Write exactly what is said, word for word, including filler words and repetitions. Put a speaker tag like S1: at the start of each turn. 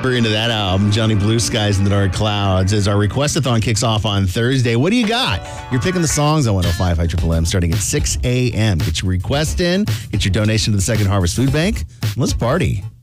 S1: super into that album, Johnny Blue Skies in the Dark Clouds, as our Requestathon kicks off on Thursday. What do you got? You're picking the songs on one oh five High Triple M starting at six a.m. Get your request in, get your donation to the Second Harvest Food Bank, and let's party.